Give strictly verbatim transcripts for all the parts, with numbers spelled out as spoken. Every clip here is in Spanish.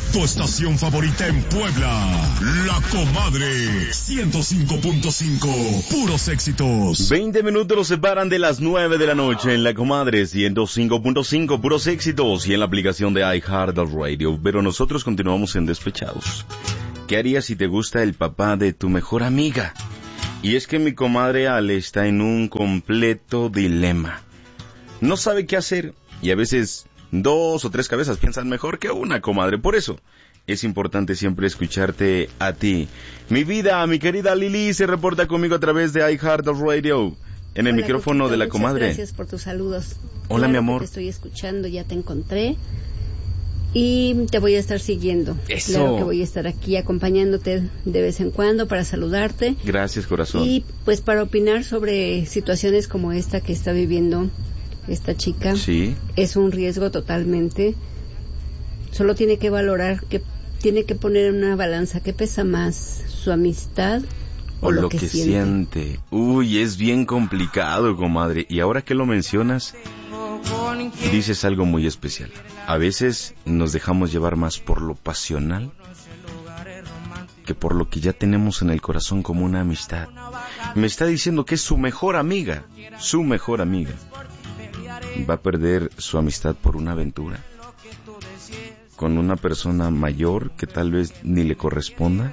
Tu estación favorita en Puebla. La Comadre. ciento cinco punto cinco. Puros éxitos. veinte minutos nos separan de las nueve de la noche en La Comadre. ciento cinco punto cinco. Puros éxitos. Y en la aplicación de iHeartRadio. Pero nosotros continuamos en Despechados. ¿Qué harías si te gusta el papá de tu mejor amiga? Y es que mi comadre Ale está en un completo dilema. No sabe qué hacer. Y a veces dos o tres cabezas piensan mejor que una, comadre. Por eso es importante siempre escucharte a ti. Mi vida, mi querida Lili, se reporta conmigo a través de iHeartRadio. En el Hola, micrófono Coquito, de la muchas comadre. Gracias por tus saludos. Hola, claro, mi amor. Te estoy escuchando, ya te encontré. Y te voy a estar siguiendo. Eso. Claro que voy a estar aquí acompañándote de vez en cuando para saludarte. Gracias, corazón. Y pues para opinar sobre situaciones como esta que está viviendo esta chica. Sí. Es un riesgo totalmente. Solo tiene que valorar, que tiene que poner en una balanza qué pesa más, su amistad o, O lo, lo que, que siente. siente. Uy, es bien complicado, comadre. Y ahora que lo mencionas, dices algo muy especial. A veces nos dejamos llevar más por lo pasional que por lo que ya tenemos en el corazón como una amistad. Me está diciendo que es su mejor amiga, su mejor amiga. ¿Va a perder su amistad por una aventura? ¿Con una persona mayor que tal vez ni le corresponda?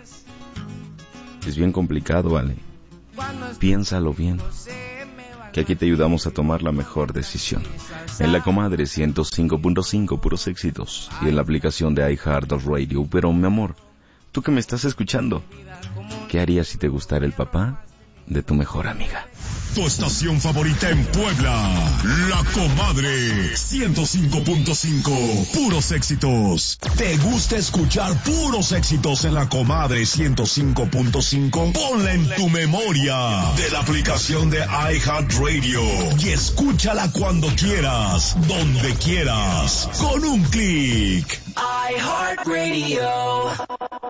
Es bien complicado, ¿vale? Piénsalo bien, que aquí te ayudamos a tomar la mejor decisión. En La Comadre ciento cinco punto cinco, puros éxitos. Y en la aplicación de iHeartRadio. Pero, mi amor, tú que me estás escuchando, ¿qué harías si te gustara el papá de tu mejor amiga? Tu estación favorita en Puebla. La Comadre. ciento cinco punto cinco. Puros éxitos. ¿Te gusta escuchar puros éxitos en La Comadre ciento cinco punto cinco? Ponla en tu memoria de la aplicación de iHeartRadio. Y escúchala cuando quieras, donde quieras, con un clic. iHeartRadio.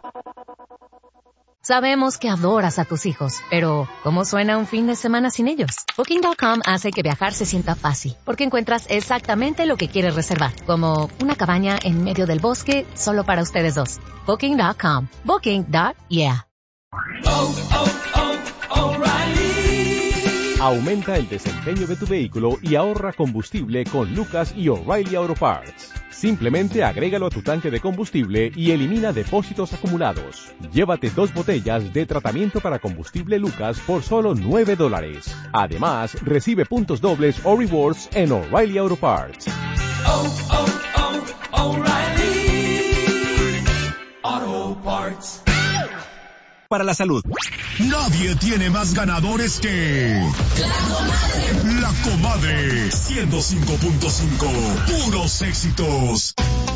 Sabemos que adoras a tus hijos, pero ¿cómo suena un fin de semana sin ellos? Booking punto com hace que viajar se sienta fácil, porque encuentras exactamente lo que quieres reservar, como una cabaña en medio del bosque solo para ustedes dos. Booking punto com. Booking punto yeah. Oh, oh, oh, O'Reilly. Aumenta el desempeño de tu vehículo y ahorra combustible con Lucas y O'Reilly Auto Parts. Simplemente agrégalo a tu tanque de combustible y elimina depósitos acumulados. Llévate dos botellas de tratamiento para combustible Lucas por solo nueve dólares. Además, recibe puntos dobles o rewards en O'Reilly Auto Parts. Oh, oh, oh, O'Reilly Auto Parts. Para la salud. Nadie tiene más ganadores que La Comadre. La Comadre ciento cinco punto cinco. Puros éxitos.